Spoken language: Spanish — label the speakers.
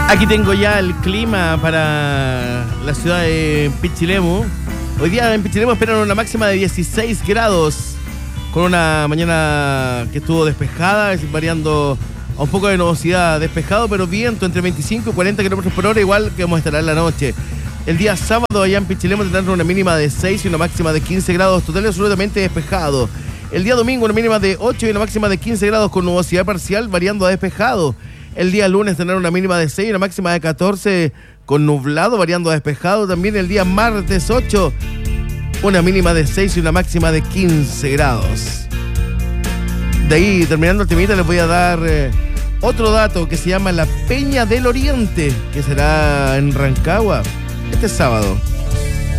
Speaker 1: Aquí tengo ya el clima para la ciudad de Pichilemu. Hoy día en Pichilemu esperan una máxima de 16 grados, con una mañana que estuvo despejada, variando a un poco de nubosidad, despejado, pero viento entre 25 y 40 kilómetros por hora, igual que vamos a estar en la noche. El día sábado allá en Pichilemu tendrán una mínima de 6 y una máxima de 15 grados, total y absolutamente despejado. El día domingo una mínima de 8 y una máxima de 15 grados con nubosidad parcial, variando a despejado. El día lunes tendrán una mínima de 6 y una máxima de 14 con nublado, variando a despejado. También el día martes 8, una mínima de 6 y una máxima de 15 grados. De ahí, terminando el temita, les voy a dar otro dato que se llama la Peña del Oriente, que será en Rancagua este sábado.